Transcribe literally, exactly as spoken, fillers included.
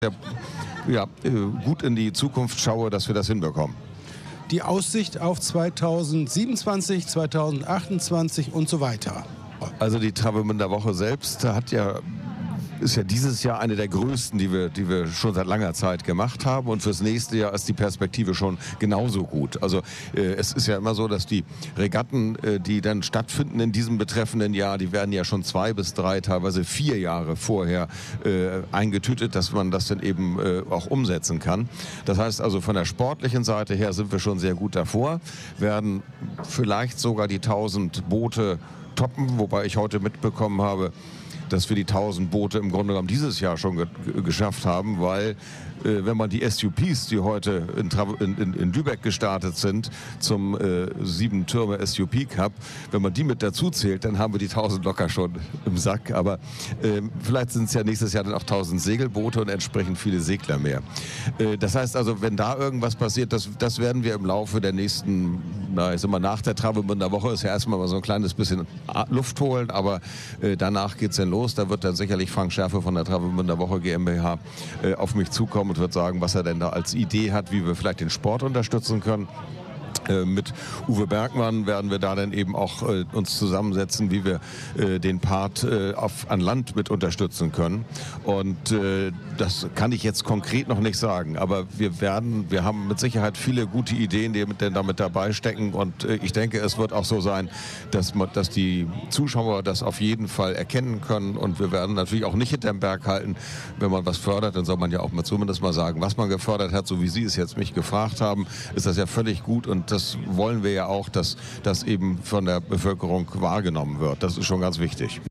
ja, gut in die Zukunft schaue, dass wir das hinbekommen. Die Aussicht auf zweitausendsiebenundzwanzig, zweitausendachtundzwanzig und so weiter. Also die Travemünder Woche selbst hat ja ist ja dieses Jahr eine der größten, die wir, die wir schon seit langer Zeit gemacht haben. Und fürs nächste Jahr ist die Perspektive schon genauso gut. Also äh, es ist ja immer so, dass die Regatten, äh, die dann stattfinden in diesem betreffenden Jahr, die werden ja schon zwei bis drei, teilweise vier Jahre vorher äh, eingetütet, dass man das dann eben äh, auch umsetzen kann. Das heißt also, von der sportlichen Seite her sind wir schon sehr gut davor, werden vielleicht sogar die tausend Boote toppen, wobei ich heute mitbekommen habe, dass wir die tausend Boote im Grunde genommen dieses Jahr schon ge geschafft haben, weil äh, wenn man die S U Ps, die heute in, in, in, in Lübeck gestartet sind, zum äh, sieben Türme S U P Cup, wenn man die mit dazu zählt, dann haben wir die tausend locker schon im Sack. Aber äh, vielleicht sind es ja nächstes Jahr dann auch tausend Segelboote und entsprechend viele Segler mehr. Äh, das heißt also, wenn da irgendwas passiert, das, das werden wir im Laufe der nächsten, na, ich sag mal, nach der Travemünder Woche ist ja erstmal mal so ein kleines bisschen Luft holen, aber äh, danach geht es dann los. Da wird dann sicherlich Frank Schärfe von der Travemünder Woche GmbH äh, auf mich zukommen und wird sagen, was er denn da als Idee hat, wie wir vielleicht den Sport unterstützen können. Äh, mit Uwe Bergmann werden wir da dann eben auch äh, uns zusammensetzen, wie wir äh, den Part äh, auf, an Land mit unterstützen können. Und äh, das kann ich jetzt konkret noch nicht sagen, aber wir werden, wir haben mit Sicherheit viele gute Ideen, die mit, damit dabei stecken. Und äh, ich denke, es wird auch so sein, dass, man, dass die Zuschauer das auf jeden Fall erkennen können. Und wir werden natürlich auch nicht hinterm Berg halten. Wenn man was fördert, dann soll man ja auch mal zumindest mal sagen, was man gefördert hat, so wie Sie es jetzt mich gefragt haben, ist das ja völlig gut. Und das wollen wir ja auch, dass das eben von der Bevölkerung wahrgenommen wird. Das ist schon ganz wichtig.